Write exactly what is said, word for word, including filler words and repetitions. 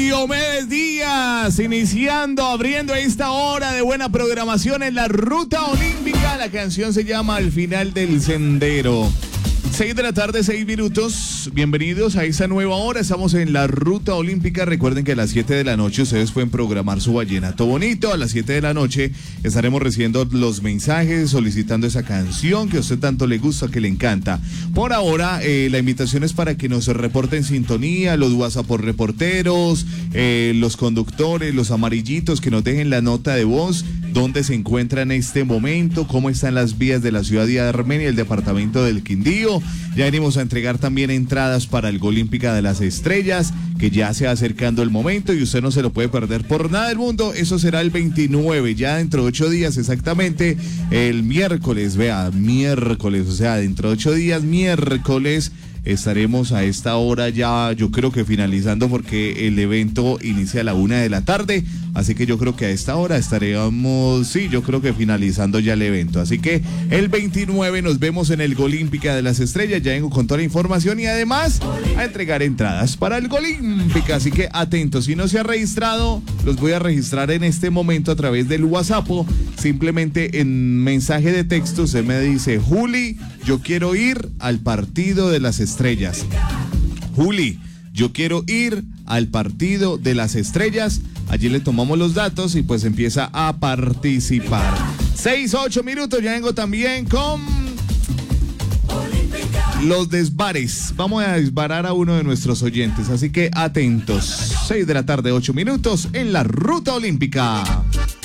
Diomedes Díaz, iniciando, abriendo esta hora de buena programación en la Ruta Olímpica. La canción se llama Al final del sendero. seis de la tarde, seis minutos. Bienvenidos a esta nueva hora. Estamos en la Ruta Olímpica. Recuerden que a las siete de la noche ustedes pueden programar su vallenato bonito. A las siete de la noche estaremos recibiendo los mensajes solicitando esa canción que a usted tanto le gusta, que le encanta. Por ahora, eh, la invitación es para que nos reporten sintonía, los WhatsApp por reporteros, eh, los conductores, los amarillitos, que nos dejen la nota de voz, dónde se encuentra en este momento, cómo están las vías de la ciudad de Armenia, el departamento del Quindío. Ya venimos a entregar también entradas para el Olímpica de las Estrellas, que ya se va acercando el momento y usted no se lo puede perder por nada del mundo. Eso será el veintinueve, ya dentro de ocho días exactamente, el miércoles, vea, miércoles, o sea, dentro de ocho días, miércoles, estaremos a esta hora ya, yo creo que finalizando, porque el evento inicia a la una de la tarde, así que yo creo que a esta hora estaremos, sí, yo creo que finalizando ya el evento, así que el veintinueve nos vemos en el Olímpica de las Estrellas. Ya vengo con toda la información y además a entregar entradas para el Olímpica, así que atentos. Si no se ha registrado, los voy a registrar en este momento a través del WhatsApp. Simplemente en mensaje de texto se me dice: Juli, yo quiero ir al partido de las Estrellas. Juli, yo quiero ir al partido de las Estrellas. Allí le tomamos los datos y pues empieza a participar. Seis, ocho minutos, ya vengo también con los desbares. Vamos a desbarar a uno de nuestros oyentes, así que atentos. Seis de la tarde, ocho minutos en la Ruta Olímpica.